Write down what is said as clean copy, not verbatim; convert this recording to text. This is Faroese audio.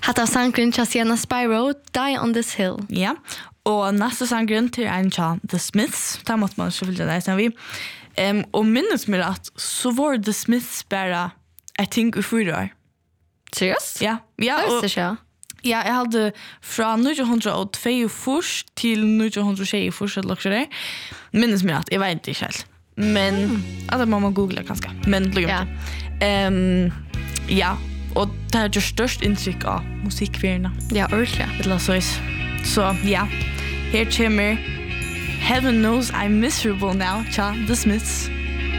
Hatta sangren tja Sienna Spyro, Die on this Hill. Ja, og næste sangren til en tja The Smiths, der måtte man selvfølgelig det sen vi. Og minnes meg at så var The Smiths bare jeg ting i 4 år. Seriøst? Ja, og ja. Ja, jeg hadde fra 1902 til 1924 eller noe der. Minnes meg at jeg vet ikke helt. Men, det må man google kanskje. Men, ja. Ja, og det har gjort størst inntrykk av musikkfyrene. Ja, ordentlig. Så ja, her kommer Heaven Knows I'm Miserable Now, tja, The Smiths.